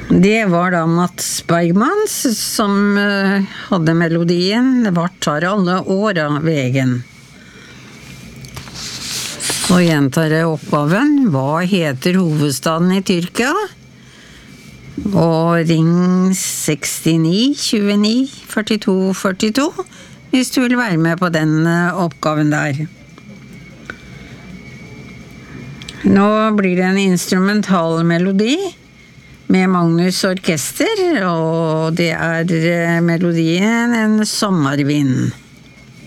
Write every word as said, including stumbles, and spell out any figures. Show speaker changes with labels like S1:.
S1: Det var da Mats Bergman som uh, hadde melodien «Vart tar alle åra vegen». Så gjentar jeg oppgaven. Hva heter hovedstaden i Tyrkia? Og ring sekstini tjueni førtito førtito hvis du vil være med på den oppgaven der. Nå blir det en instrumental melodi med Magnus Orkester, og det er melodien «En sommervind».